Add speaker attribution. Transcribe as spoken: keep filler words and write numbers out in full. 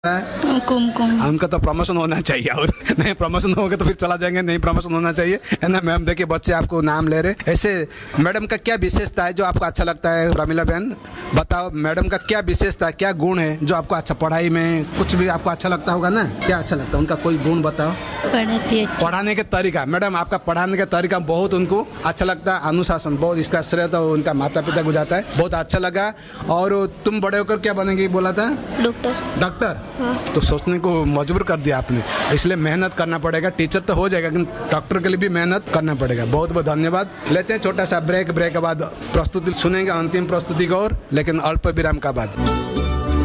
Speaker 1: है कुमकुम।
Speaker 2: उनका तो प्रमोशन होना चाहिए, और नहीं प्रमोशन होगा तो फिर चला जाएंगे, नहीं प्रमोशन होना चाहिए, है ना मैम। देखिए बच्चे आपको नाम ले रहे। ऐसे मैडम का क्या विशेषता है जो आपको अच्छा लगता है? प्रमिला बहन बताओ, मैडम का क्या विशेषता है, क्या गुण है जो आपको अच्छा, पढ़ाई में कुछ भी आपको अच्छा लगता होगा ना? क्या अच्छा लगता है उनका, कोई गुण बताओ।
Speaker 1: पढ़ाती है,
Speaker 2: पढ़ाने के तरीका, मैडम आपका पढ़ाने का तरीका बहुत उनको अच्छा लगता है, अनुशासन बहुत, इसका श्रेय तो उनका माता पिता को जाता है। बहुत अच्छा लगा। और तुम बड़े होकर क्या बनेंगी बोला था?
Speaker 1: डॉक्टर।
Speaker 2: डॉक्टर?
Speaker 1: हाँ।
Speaker 2: तो सोचने को मजबूर कर दिया आपने, इसलिए मेहनत करना पड़ेगा। टीचर तो हो जाएगा लेकिन डॉक्टर के लिए भी मेहनत करना पड़ेगा। बहुत बहुत धन्यवाद। लेते हैं छोटा सा ब्रेक, ब्रेक के बाद प्रस्तुति सुनेंगे, अंतिम प्रस्तुति को, और लेकिन अल्प विराम का बाद।